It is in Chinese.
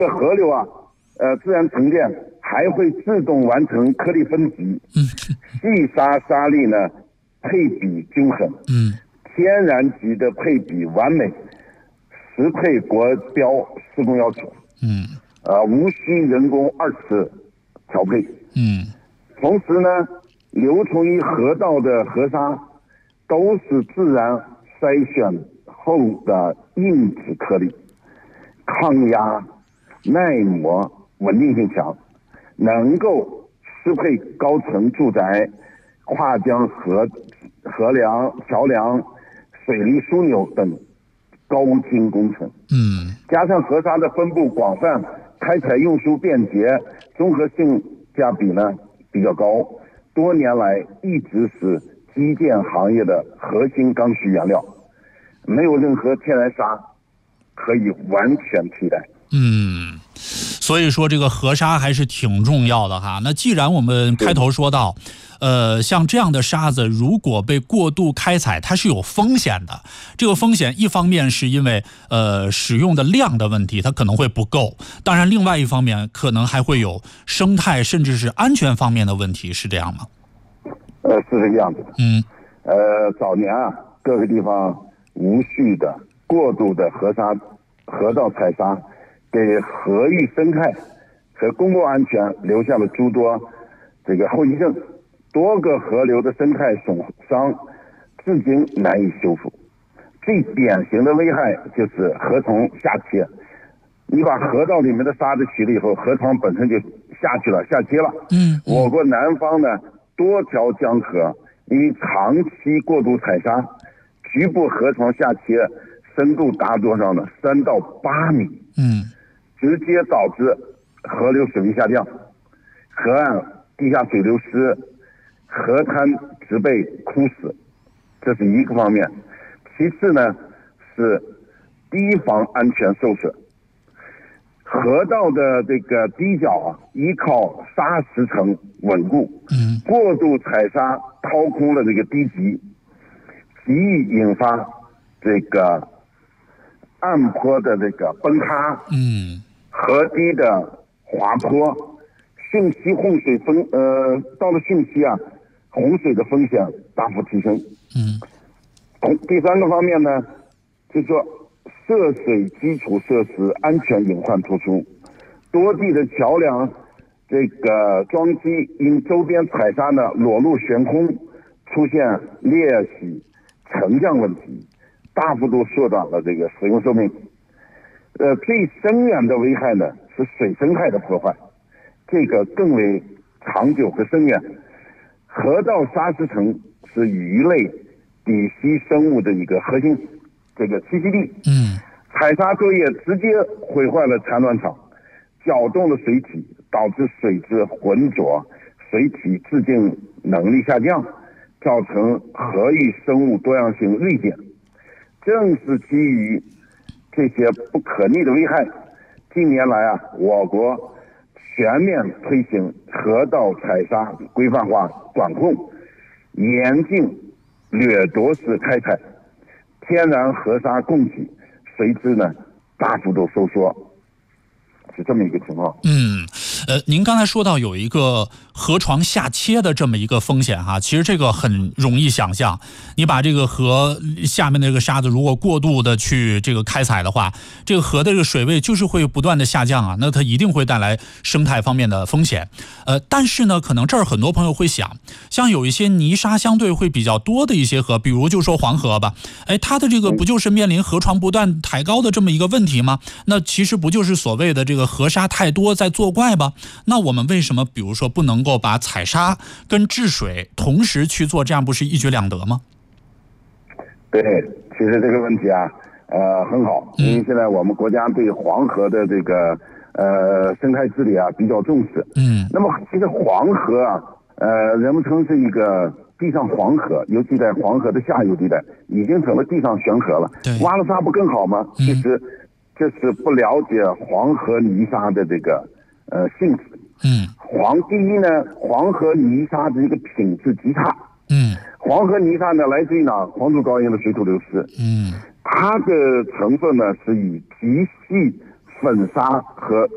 这河流啊，自然沉淀还会自动完成颗粒分级，细沙沙粒呢配比均衡，天然级的配比完美，实配国标施工要求，无需人工2次调配，同时呢，流从于河道的河沙都是自然筛选后的硬质颗粒，抗压、耐磨、稳定性强，能够适配高层住宅、跨江河梁、桥梁、水利枢纽等高精工程。加上河沙的分布广泛，开采运输便捷，综合性价比呢比较高，多年来一直是基建行业的核心刚需原料，没有任何天然沙可以完全替代。 所以说这个河沙还是挺重要的哈。那既然我们开头说到，像这样的沙子如果被过度开采，它是有风险的。这个风险一方面是因为使用的量的问题，它可能会不够，当然另外一方面可能还会有生态甚至是安全方面的问题，是这样吗？ 是这个样子的。早年啊，各个地方无序的过度的河道采沙，给河域生态和公共安全留下了诸多这个后遗症，多个河流的生态损伤至今难以修复。最典型的危害就是河床下切，你把河道里面的沙子取了以后，河床本身就下切了。我国南方呢多条江河因为长期过度采沙，局部河床下切深度达多少呢？3到8米。直接导致河流水位下降，河岸地下水流失，河滩植被枯死，这是一个方面。其次呢是堤防安全受损，河道的这个堤角啊，依靠沙石层稳固，过度采沙掏空了这个堤脊，极易引发这个岸坡的这个崩塌，河堤的滑坡，汛期洪水到了汛期啊，洪水的风险大幅提升。第三个方面呢，就是说涉水基础设施安全隐患突出，多地的桥梁这个桩基因周边采沙呢裸露悬空，出现裂隙沉降问题，大幅度缩短了这个使用寿命。最深远的危害呢是水生态的破坏，这个更为长久和深远。河道沙石层是鱼类、底栖生物的一个核心这个栖息地。采沙作业直接毁坏了产卵场，搅动了水体，导致水质浑浊，水体自净能力下降，造成河域生物多样性锐减。正是基于这些不可逆的危害，近年来啊，我国全面推行河道采沙规范化管控，严禁掠夺式开采，天然河沙供给随之呢大幅度收缩，是这么一个情况。 您刚才说到有一个河床下切的这么一个风险哈，其实这个很容易想象，你把这个河下面的这个沙子如果过度的去这个开采的话，这个河的这个水位就是会不断的下降啊，那它一定会带来生态方面的风险。但是呢，可能这儿很多朋友会想，像有一些泥沙相对会比较多的一些河，比如就说黄河吧，它的这个不就是面临河床不断抬高的这么一个问题吗？那其实不就是所谓的这个河沙太多在作怪吗？那我们为什么比如说不能够把采沙跟治水同时去做，这样不是一举两得吗？ 对，其实这个问题啊，很好，因为现在我们国家对黄河的这个生态治理啊比较重视。那么其实黄河啊，人们称是一个地上黄河，尤其在黄河的下游地带，已经成了地上悬河了。挖了沙不更好吗？其实这是不了解黄河泥沙的这个性质。第一呢，黄河泥沙的一个品质极差。黄河泥沙呢来自于哪？黄土高原的水土流失。它的成分呢是以极细粉沙和